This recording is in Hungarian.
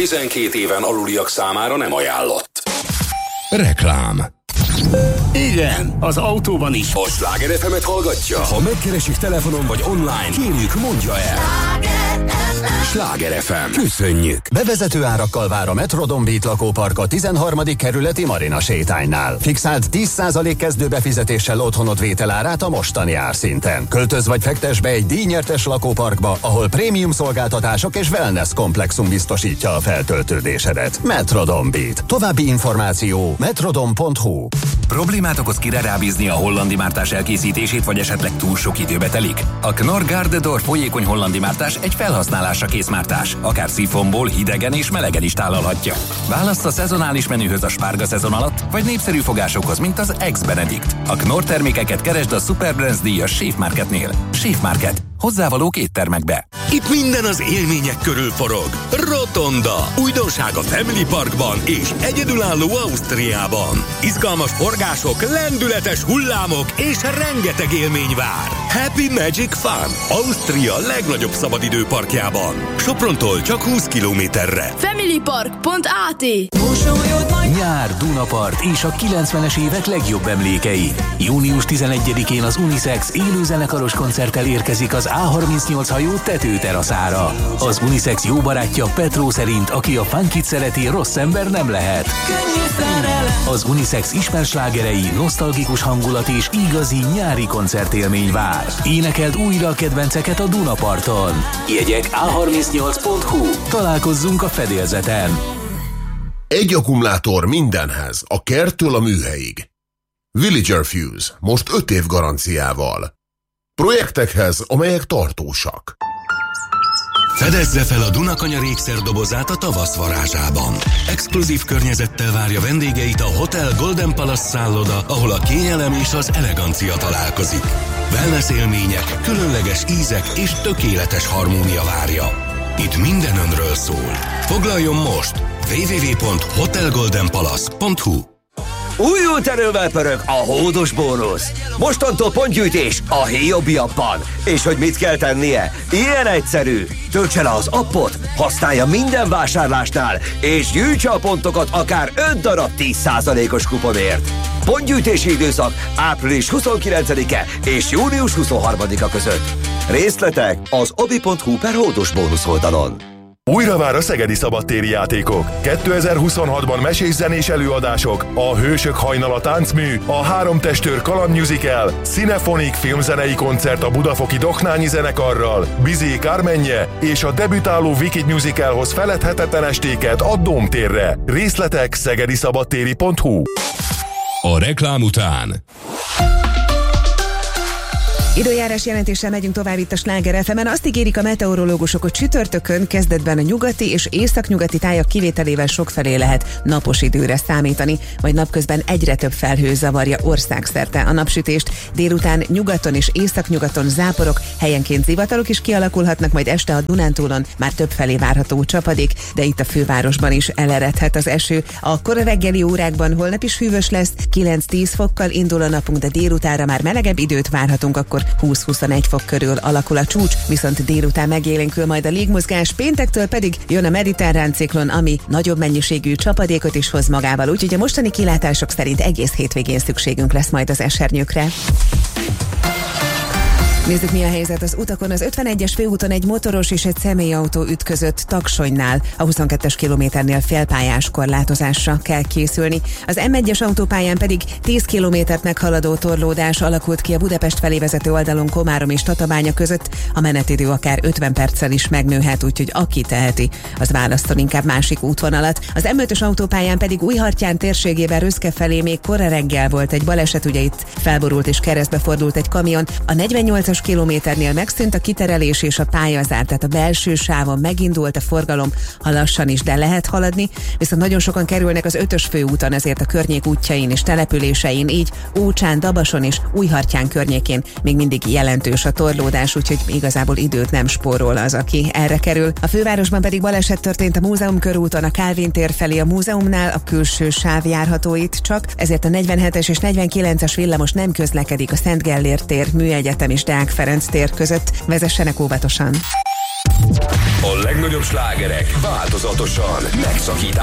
12 éven aluliak számára nem ajánlott. Reklám. Igen, az autóban is. A Sláger FM-et hallgatja? Ha megkeresik telefonon vagy online, kérjük, mondja el. Sláger FM. Köszönjük. Bevezető árakkal vár a Metrodon Beat lakópark a 13. kerületi Marina sétánynál. Fixált 10% kezdőbefizetéssel otthonod vételárát a mostani árszinten. Költöz vagy fektes be egy díjnyertes lakóparkba, ahol prémium szolgáltatások és wellness komplexum biztosítja a feltöltődésedet. Metrodon Beat. További információ metrodon.hu. Problémát okoz kire rábízni a hollandi mártás elkészítését, vagy esetleg túl sok időbe telik? A Knorr Garde d'Or folyékony hollandi mártás egy felhasználásra kész mártás. Akár szifomból, hidegen és melegen is tálalhatja. Válassz a szezonális menühöz a spárga szezon alatt, vagy népszerű fogásokhoz, mint az Ex-Benedict. A Knorr termékeket keresd a Superbrands díjas Safe Marketnél. Safe Market. Hozzávalók éttermekbe. Itt minden az élmények körül forog. Rotonda. Újdonság a Family Parkban és egyedülálló Ausztriában. Izgalmas forgások, lendületes hullámok és rengeteg élmény vár. Happy Magic Fun. Ausztria legnagyobb szabadidőparkjában. Soprontól csak 20 kilométerre. Familypark.at. Nyár, Dunapart és a 90-es évek legjobb emlékei. Június 11-én az Unisex élőzenekaros koncerttel érkezik az A38 hajó tetőteraszára. Az Unisex jó barátja Petró szerint, aki a funkit szereti, rossz ember nem lehet. Az Unisex ismerslágerei, nosztalgikus hangulat és igazi nyári koncertélmény vár. Énekeld újra a kedvenceket a Dunaparton. Jegyek a38.hu. Találkozzunk a fedélzeten. Egy akkumulátor mindenhez, a kerttől a műhelyig. Villager Fuse, most 5 év garanciával. Projektekhez, amelyek tartósak. Fedezze fel a Dunakanyar ékszerdobozát a tavasz varázsában. Exkluzív környezettel várja vendégeit a Hotel Golden Palace szálloda, ahol a kényelem és az elegancia találkozik. Wellness élmények, különleges ízek és tökéletes harmónia várja. Itt minden önről szól. Foglaljon most! www.hotelgoldenpalace.hu. Újult erővel pörög a hódos bónusz. Mostantól pontgyűjtés a Hiobi appban. És hogy mit kell tennie? Ilyen egyszerű. Töltse le az appot, használja minden vásárlásnál, és gyűjtse a pontokat akár 5 darab 10%-os kuponért. Pontgyűjtési időszak április 29-e és június 23-a között. Részletek az obi.hu/hódos bónusz oldalon. Újra vár a szegedi szabadtéri játékok. 2026-ban mesés-zenés előadások, a Hősök hajnala táncmű, a 3 testőr kalandmusical, Cinephonic filmzenei koncert a budafoki Doknányi zenekarral, Bizé Kármenje és a debütáló Wicked musicalhoz feledhetetlen estéket a Dómtérre. Részletek szegediszabadtéri.hu. A reklám után időjárás jelentéssel megyünk tovább itt a Sláger FM-en. Azt ígérik a meteorológusok, hogy csütörtökön kezdetben a nyugati és északnyugati tájak kivételével sokfelé lehet napos időre számítani, majd napközben egyre több felhő zavarja országszerte a napsütést. Délután nyugaton és északnyugaton záporok, helyenként zivatarok is kialakulhatnak, majd este a Dunántúlon már több felé várható csapadék, de itt a fővárosban is eleredhet az eső. A kora reggeli órákban holnap is hűvös lesz, 9-10 fokkal indul a napunk, de délutánra már melegebb időt várhatunk, akkor 20-21 fok körül alakul a csúcs, viszont délután megélénkül majd a légmozgás, péntektől pedig jön a mediterrán ciklon, ami nagyobb mennyiségű csapadékot is hoz magával, úgyhogy a mostani kilátások szerint egész hétvégén szükségünk lesz majd az esernyőkre. Nézzük, mi a helyzet az utakon. Az 51-es főúton egy motoros és egy személyautó ütközött Taksonynál. A 22-es kilométernél félpályás korlátozásra kell készülni. Az M1-es autópályán pedig 10 kilométert meghaladó torlódás alakult ki a Budapest felé vezető oldalon Komárom és Tatabánya között. A menetidő akár 50 perccel is megnőhet, úgyhogy aki teheti, az választon inkább másik útvonalat. Az M5-ös autópályán pedig Újhartyán térségében Röszke felé még kora reggel volt egy baleset, ugye itt felborult és keresztbe fordult egy kamion. A 48-as kilométernél megszűnt a kiterelés és a pályazár, tehát a belső sávon megindult a forgalom, ha lassan is, de lehet haladni, viszont nagyon sokan kerülnek az 5-ös főúton, ezért a környék útjain és településein, így Ócsán, Dabason és Újhartyán környékén még mindig jelentős a torlódás, úgyhogy igazából időt nem spórol az, aki erre kerül. A fővárosban pedig baleset történt a Múzeum körúton, a Kálvin tér felé a múzeumnál, a külső sáv járható itt csak, ezért a 47-es és 49-es villamos nem közlekedik a Szent Gellért tér, Műegyetem és Deák Ferenc tér között. Vezessenek óvatosan! A legnagyobb slágerek változatosan megszakítás